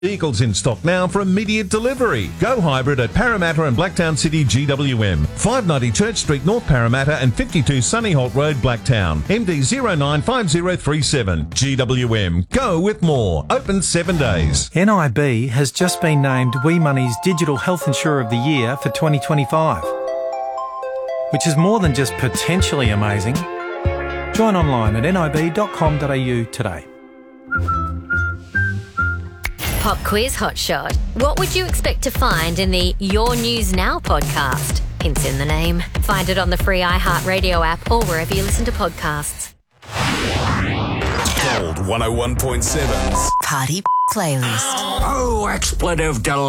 Vehicles in stock now for immediate delivery. Go hybrid at Parramatta and Blacktown City GWM. 590 Church Street, North Parramatta and 52 Sunnyholt Road, Blacktown. MD095037. GWM. Go with more. Open 7 days. NIB has just been named WeMoney's Digital Health Insurer of the Year for 2025, which is more than just potentially amazing. Join online at nib.com.au today. Pop quiz hotshot. What would you expect to find in the Your News Now podcast? Hints in the name. Find it on the free iHeartRadio app or wherever you listen to podcasts. Gold 101.7's Party playlist. Oh, expletive delight.